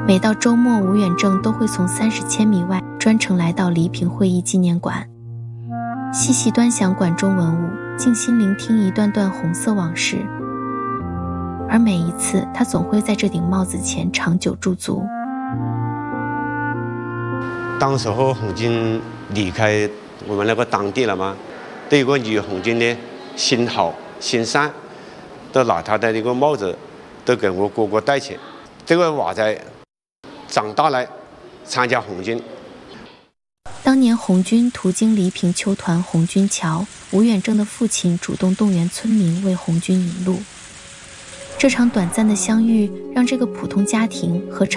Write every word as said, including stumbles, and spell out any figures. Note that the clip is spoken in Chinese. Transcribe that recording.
每到周末，吴远正都会从三十千米外专程来到黎平会议纪念馆，细细端详馆中文物，静心聆听一段段红色往事。而每一次，他总会在这顶帽子前长久驻足。 当时候红军离开我们那个当地了嘛，对个女红军的心好心善，都拿他的那个帽子都给我哥哥戴起。这个娃仔长大了参加红军。 当年红军途经黎平秋团红军桥，吴远正的父亲主动动员村民为红军引路。这场短暂的相遇，让这个普通家庭和